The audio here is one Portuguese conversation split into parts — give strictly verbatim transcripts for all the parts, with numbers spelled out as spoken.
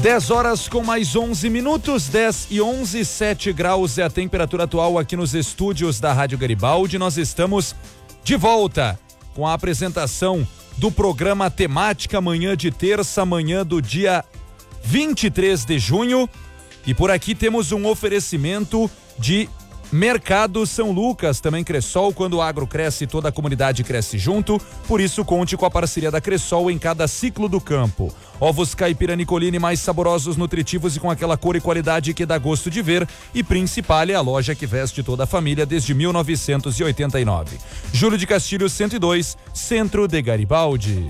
dez horas com mais onze minutos, dez e onze, sete graus é a temperatura atual aqui nos estúdios da Rádio Garibaldi. Nós estamos de volta com a apresentação do programa Temática, manhã de terça, manhã do dia vinte e três de junho. E por aqui temos um oferecimento de Mercado São Lucas, também Cressol. Quando o agro cresce, toda a comunidade cresce junto. Por isso, conte com a parceria da Cressol em cada ciclo do campo. Ovos caipira Nicolini, mais saborosos, nutritivos e com aquela cor e qualidade que dá gosto de ver. E Principal é a loja que veste toda a família desde mil novecentos e oitenta e nove. Júlio de Castilho cento e dois, Centro de Garibaldi.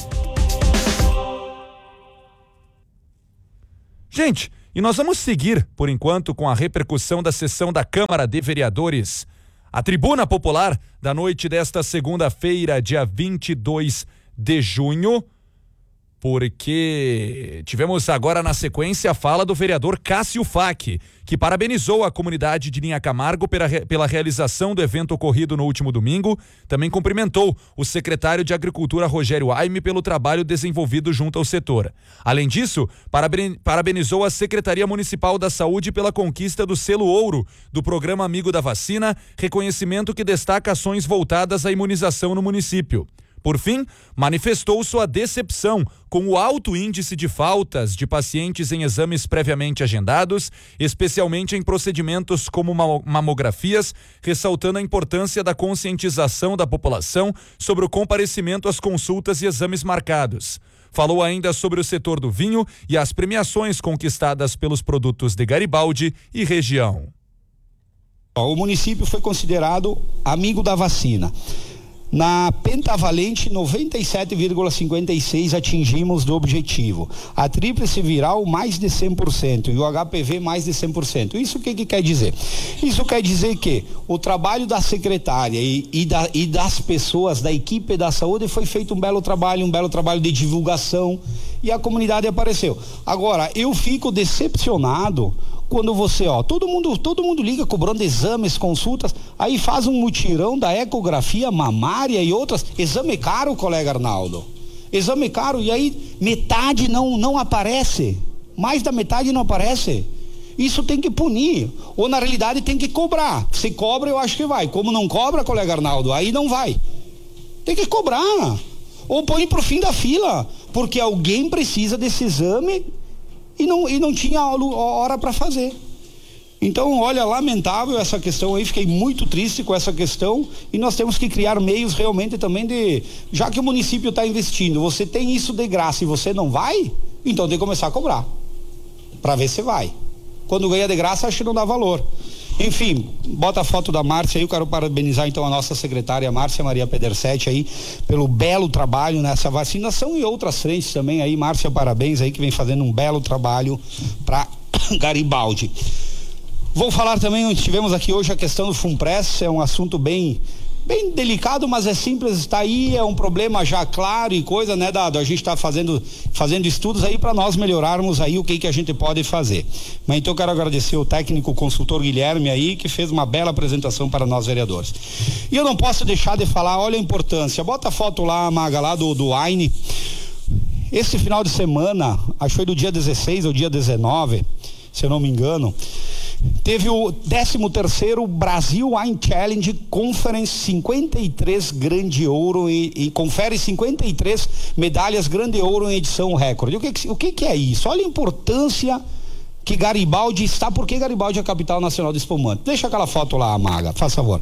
Gente, e nós vamos seguir, por enquanto, com a repercussão da sessão da Câmara de Vereadores. A tribuna popular da noite desta segunda-feira, dia vinte e dois de junho, porque tivemos agora na sequência a fala do vereador Cássio Fac, que parabenizou a comunidade de Linha Camargo pela, pela realização do evento ocorrido no último domingo. Também cumprimentou o secretário de Agricultura, Rogério Aime, pelo trabalho desenvolvido junto ao setor. Além disso, parabenizou a Secretaria Municipal da Saúde pela conquista do selo ouro do Programa Amigo da Vacina, reconhecimento que destaca ações voltadas à imunização no município. Por fim, manifestou sua decepção com o alto índice de faltas de pacientes em exames previamente agendados, especialmente em procedimentos como mamografias, ressaltando a importância da conscientização da população sobre o comparecimento às consultas e exames marcados. Falou ainda sobre o setor do vinho e as premiações conquistadas pelos produtos de Garibaldi e região. O município foi considerado amigo da vacina. Na pentavalente, noventa e sete vírgula cinquenta e seis atingimos do objetivo. A tríplice viral, mais de cem por cento. E o H P V, mais de cem por cento. Isso o que, que quer dizer? Isso quer dizer que o trabalho da secretária e, e, da, e das pessoas, da equipe da saúde, foi feito um belo trabalho, um belo trabalho de divulgação, e a comunidade apareceu. Agora, eu fico decepcionado quando você, ó, todo mundo, todo mundo liga cobrando exames, consultas, aí faz um mutirão da ecografia mamária e outras. Exame caro, colega Arnaldo. Exame caro, e aí metade não, não aparece. Mais da metade não aparece. Isso tem que punir. Ou na realidade tem que cobrar. Se cobra, eu acho que vai. Como não cobra, colega Arnaldo, aí não vai. Tem que cobrar. Ou põe pro fim da fila, porque alguém precisa desse exame e não, e não tinha hora para fazer. Então, olha, lamentável essa questão aí, fiquei muito triste com essa questão, e nós temos que criar meios realmente também de, já que o município está investindo, você tem isso de graça e você não vai, então tem que começar a cobrar, para ver se vai. Quando ganha de graça, acho que não dá valor. Enfim, bota a foto da Márcia aí. Eu quero parabenizar então a nossa secretária Márcia Maria Pedersetti aí pelo belo trabalho nessa vacinação e outras frentes também aí. Márcia, parabéns aí, que vem fazendo um belo trabalho para Garibaldi. Vou falar também, tivemos aqui hoje a questão do Funpress, é um assunto bem bem delicado, mas é simples, está aí, é um problema já claro e coisa, né, Dado? A gente está fazendo, fazendo estudos aí para nós melhorarmos aí o que que a gente pode fazer. Mas então eu quero agradecer o técnico consultor Guilherme aí, que fez uma bela apresentação para nós vereadores. E eu não posso deixar de falar, olha a importância, bota a foto lá, Maga, lá do, do Aine. Esse final de semana, acho que foi do dia dezesseis ao dia dezenove, se eu não me engano, teve o décimo terceiro Brasil Wine Challenge Conference, cinquenta e três grande ouro e, e confere cinquenta e três medalhas grande ouro em edição recorde. O que, o que que é isso? Olha a importância que Garibaldi está, porque Garibaldi é a capital nacional do espumante. Deixa aquela foto lá, Maga, faz favor.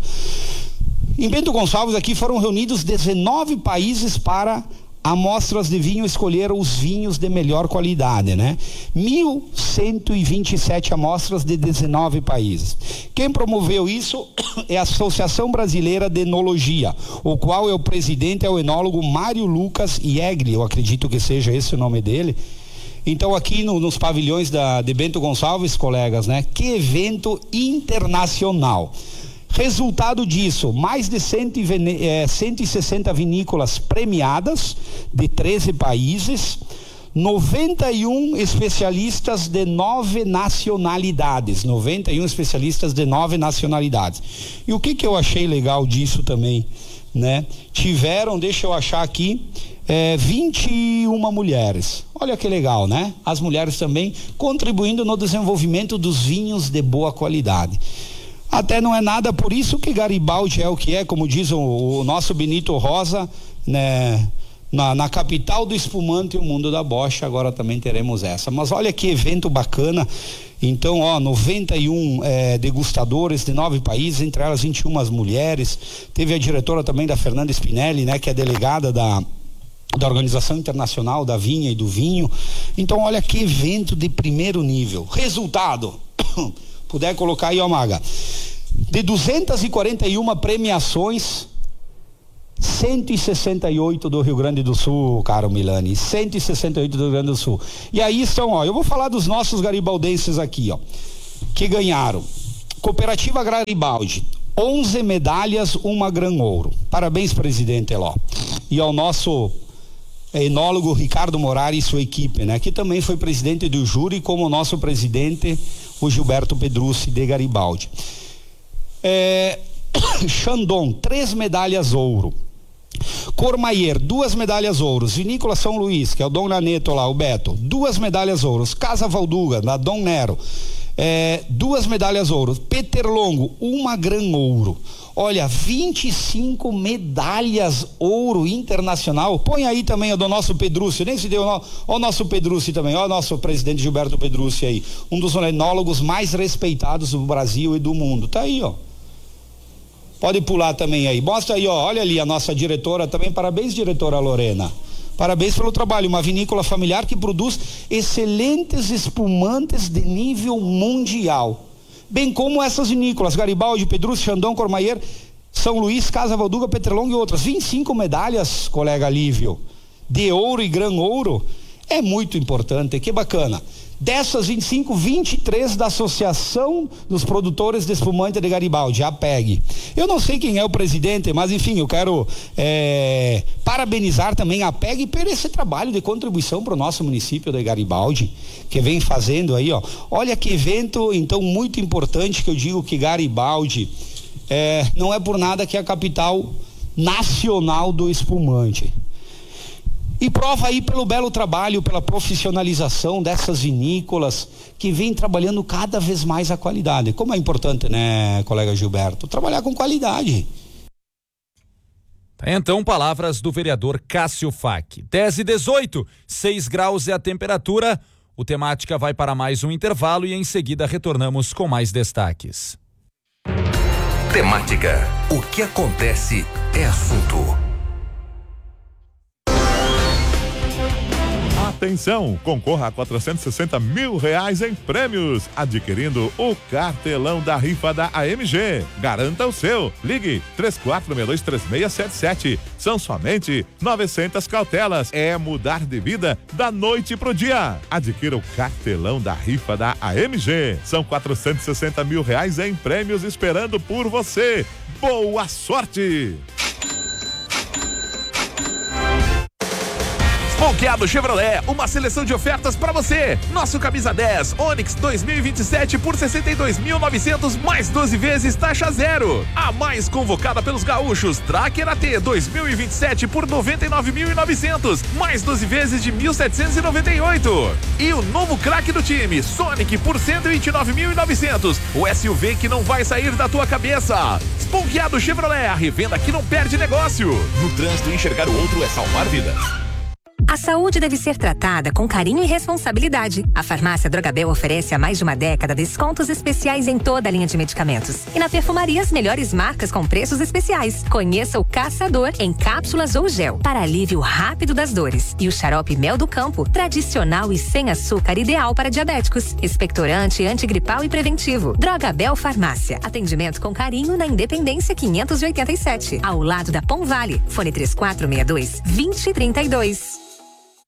Em Bento Gonçalves aqui foram reunidos dezenove países para amostras de vinho escolheram os vinhos de melhor qualidade, né? mil cento e vinte e sete amostras de dezenove países. Quem promoveu isso é a Associação Brasileira de Enologia, o qual é o presidente, é o enólogo Mário Lucas Iegli, eu acredito que seja esse o nome dele. Então aqui no, nos pavilhões da, de Bento Gonçalves, colegas, né? Que evento internacional. Resultado disso, mais de cento e sessenta vinícolas premiadas de treze países, noventa e um especialistas de nove nacionalidades, noventa e um especialistas de nove nacionalidades. E o que que eu achei legal disso também, né? Tiveram, deixa eu achar aqui, É, vinte e uma mulheres. Olha que legal, né? As mulheres também contribuindo no desenvolvimento dos vinhos de boa qualidade. Até não é nada por isso que Garibaldi é o que é, como diz o, o nosso Benito Rosa, né? Na, na capital do espumante e o mundo da bocha, agora também teremos essa. Mas olha que evento bacana. Então, ó, noventa e um é, degustadores de nove países, entre elas vinte e uma mulheres. Teve a diretora também da Fernanda Spinelli, né? Que é delegada da da Organização Internacional da Vinha e do Vinho. Então olha que evento de primeiro nível. Resultado, puder colocar aí, ó, Maga, de duzentas e quarenta e uma premiações, cento e sessenta e oito do Rio Grande do Sul, caro Milani, cento e sessenta e oito do Rio Grande do Sul. E aí estão, ó, eu vou falar dos nossos garibaldenses aqui, ó, que ganharam. Cooperativa Garibaldi, onze medalhas, uma gran ouro. Parabéns, presidente Eló. E ao nosso enólogo Ricardo Morari e sua equipe, né? Que também foi presidente do júri, como o nosso presidente, o Gilberto Pedrucci de Garibaldi. É, Chandon, três medalhas ouro. Cormaier, duas medalhas ouros. Vinícola São Luís, que é o Dom Naneto lá, o Beto, duas medalhas ouros. Casa Valduga, da Dom Nero, é, duas medalhas ouro. Peter Longo, uma gran ouro. Olha, vinte e cinco medalhas ouro internacional. Põe aí também o do nosso Pedrucci, nem se deu, ó, o nosso Pedrucci também, ó, o nosso presidente Gilberto Pedrucci aí, um dos enólogos mais respeitados do Brasil e do mundo. Tá aí, ó. Pode pular também aí. Mostra aí, ó, olha ali a nossa diretora também. Parabéns, diretora Lorena. Parabéns pelo trabalho. Uma vinícola familiar que produz excelentes espumantes de nível mundial. Bem como essas vinícolas, Garibaldi, Pedrucci, Chandon, Cormaier, São Luís, Casa Valduga, Petrolong e outras. vinte e cinco medalhas, colega Lívio, de ouro e gran ouro. É muito importante, que bacana. Dessas vinte e cinco, vinte e três da Associação dos Produtores de Espumante de Garibaldi, a APEG. Eu não sei quem é o presidente, mas enfim, eu quero é, parabenizar também a APEG por esse trabalho de contribuição para o nosso município de Garibaldi, que vem fazendo aí, ó. Olha que evento, então, muito importante, que eu digo que Garibaldi é, não é por nada que é a capital nacional do espumante. E prova aí pelo belo trabalho, pela profissionalização dessas vinícolas que vem trabalhando cada vez mais a qualidade. Como é importante, né, colega Gilberto? Trabalhar com qualidade. Então, palavras do vereador Cássio Fac. dez e dezoito, seis graus é a temperatura. O Temática vai para mais um intervalo e em seguida retornamos com mais destaques. Temática. O que acontece é assunto. Atenção, concorra a quatrocentos e sessenta mil reais em prêmios, adquirindo o cartelão da rifa da A M G. Garanta o seu. Ligue três quatro seis dois três seis sete sete. São somente novecentas cautelas. É mudar de vida da noite pro dia. Adquira o cartelão da rifa da A M G. São quatrocentos e sessenta mil reais em prêmios esperando por você. Boa sorte! Ponqueado Chevrolet, uma seleção de ofertas para você. Nosso camisa dez, Onix dois mil e vinte e sete por sessenta e dois mil e novecentos mais doze vezes taxa zero. A mais convocada pelos gaúchos, Tracker A T dois mil e vinte e sete por noventa e nove mil e novecentos mais doze vezes de mil setecentos e noventa e oito. E o novo craque do time, Sonic por cento e vinte e nove mil e novecentos. O S U V que não vai sair da tua cabeça. Ponqueado Chevrolet, a revenda que não perde negócio. No trânsito, enxergar o outro é salvar vidas. A saúde deve ser tratada com carinho e responsabilidade. A Farmácia Drogabel oferece há mais de uma década descontos especiais em toda a linha de medicamentos. E na perfumaria, as melhores marcas com preços especiais. Conheça o Caçador em cápsulas ou gel, para alívio rápido das dores. E o xarope Mel do Campo, tradicional e sem açúcar, ideal para diabéticos. Expectorante, antigripal e preventivo. Drogabel Farmácia. Atendimento com carinho na Independência quinhentos e oitenta e sete. Ao lado da Pom Vale. Fone três quatro seis dois, dois zero três dois.